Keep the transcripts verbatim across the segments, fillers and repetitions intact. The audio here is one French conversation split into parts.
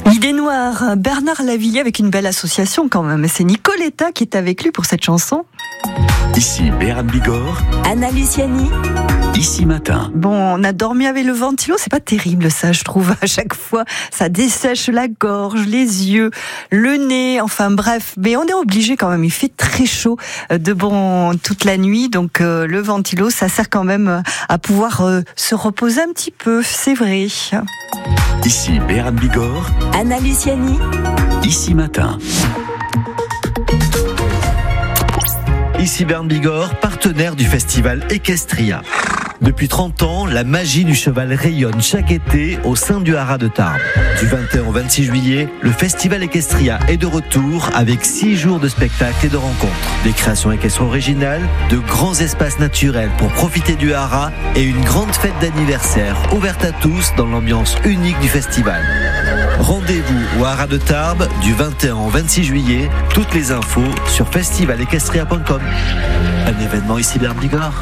Idée noire, Bernard Lavilliers avec une belle association quand même. C'est Nicoletta qui est avec lui pour cette chanson. Ici Béarn Bigorre, Anna Luciani. Ici Matin. Bon, on a dormi avec le ventilo, c'est pas terrible ça, je trouve, à chaque fois. Ça dessèche la gorge, les yeux, le nez, enfin bref. Mais on est obligé quand même, il fait très chaud de bon toute la nuit. Donc euh, le ventilo, ça sert quand même à pouvoir euh, se reposer un petit peu, c'est vrai. Ici Béarn Bigorre, Anna Luciani. Ici Matin. Ici Béarn Bigorre, partenaire du festival Equestria. Depuis trente ans, la magie du cheval rayonne chaque été au sein du haras de Tarbes. Du vingt et un au vingt-six juillet, le festival Equestria est de retour avec six jours de spectacles et de rencontres. Des créations équestres originales, de grands espaces naturels pour profiter du haras et une grande fête d'anniversaire ouverte à tous dans l'ambiance unique du festival. Rendez-vous au haras de Tarbes du vingt et un au vingt-six juillet. Toutes les infos sur festival equestria point com. Un événement ici Béarn Bigorre.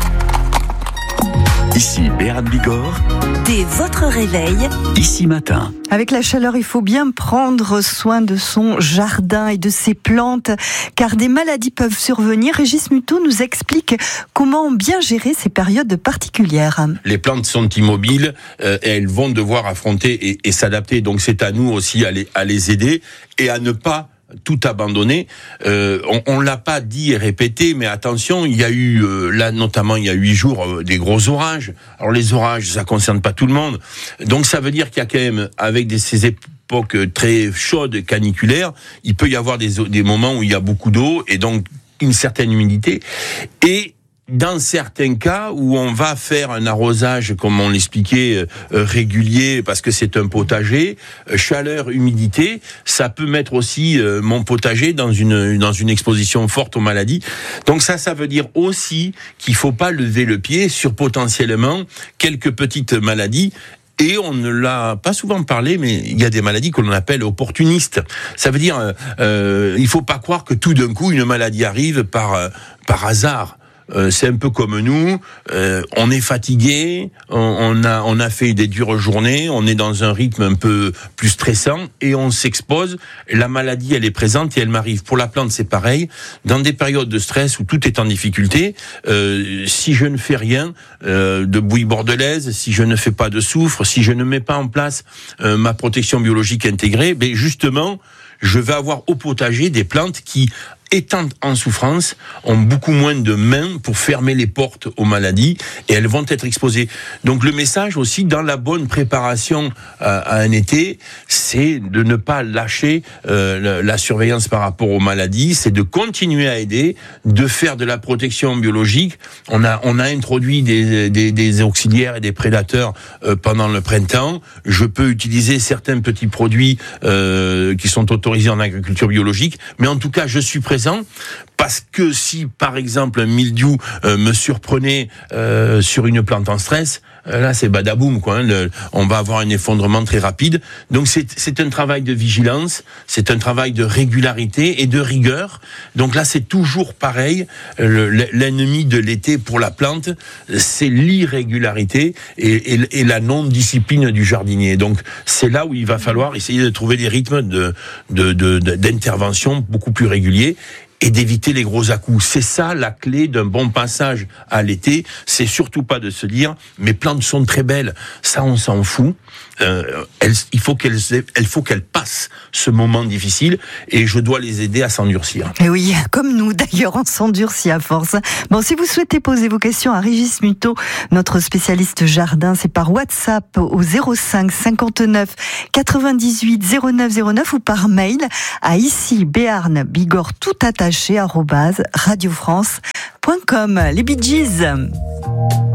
Ici Béarn Bigorre, Dès votre réveil, Ici Matin. Avec la chaleur, il faut bien prendre soin de son jardin et de ses plantes, car des maladies peuvent survenir. Régis Muto nous explique comment bien gérer ces périodes particulières. Les plantes sont immobiles euh, et elles vont devoir affronter et, et s'adapter. Donc c'est à nous aussi à les, à les aider et à ne pas tout abandonné. Euh, on, on l'a pas dit et répété, mais attention, il y a eu euh, là notamment il y a huit jours euh, des gros orages. Alors les orages, ça concerne pas tout le monde, donc ça veut dire qu'il y a quand même avec des, ces époques très chaudes caniculaires, il peut y avoir des, des moments où il y a beaucoup d'eau et donc une certaine humidité et dans certains cas où on va faire un arrosage, comme on l'expliquait, euh, régulier, parce que c'est un potager, euh, chaleur, humidité, ça peut mettre aussi euh, mon potager dans une dans une exposition forte aux maladies. Donc ça, ça veut dire aussi qu'il faut pas lever le pied sur potentiellement quelques petites maladies. Et on ne l'a pas souvent parlé, mais il y a des maladies qu'on appelle opportunistes. Ça veut dire, euh, il faut pas croire que tout d'un coup une maladie arrive par euh, par hasard. Euh, c'est un peu comme nous, euh, on est fatigué, on, on a on a fait des dures journées, on est dans un rythme un peu plus stressant et on s'expose. La maladie, elle est présente et elle m'arrive. Pour la plante, c'est pareil. Dans des périodes de stress où tout est en difficulté, euh, si je ne fais rien euh, de bouillie bordelaise, si je ne fais pas de soufre, si je ne mets pas en place euh, ma protection biologique intégrée, ben justement, je vais avoir au potager des plantes qui, étant en souffrance, ont beaucoup moins de mains pour fermer les portes aux maladies et elles vont être exposées. Donc le message aussi dans la bonne préparation à, à un été, c'est de ne pas lâcher euh, la surveillance par rapport aux maladies, c'est de continuer à aider, de faire de la protection biologique. On a on a introduit des des, des auxiliaires et des prédateurs euh, pendant le printemps. Je peux utiliser certains petits produits euh, qui sont autorisés en agriculture biologique, mais en tout cas je suis présent parce que si, par exemple, un mildiou euh, me surprenait euh, sur une plante en stress, euh, là, c'est badaboum, quoi. Hein, le, on va avoir un effondrement très rapide. Donc, c'est, c'est un travail de vigilance, c'est un travail de régularité et de rigueur. Donc là, c'est toujours pareil. Le, l'ennemi de l'été pour la plante, c'est l'irrégularité et, et, et la non-discipline du jardinier. Donc, c'est là où il va falloir essayer de trouver des rythmes de, de, de, de, d'intervention beaucoup plus réguliers et d'éviter les gros à-coups. C'est ça la clé d'un bon passage à l'été. C'est surtout pas de se dire mes plantes sont très belles, ça on s'en fout. Euh, elles, il faut qu'elles, il faut qu'elles passent ce moment difficile et je dois les aider à s'endurcir. Et oui, comme nous d'ailleurs, on s'endurcit à force. Bon, si vous souhaitez poser vos questions à Régis Muto, notre spécialiste jardin, c'est par WhatsApp au zéro cinq cinquante-neuf quatre-vingt-dix-huit zéro neuf zéro neuf ou par mail à ici Béarn Bigorre tout attaché arobase radiofrance point com. Les Bee Gees.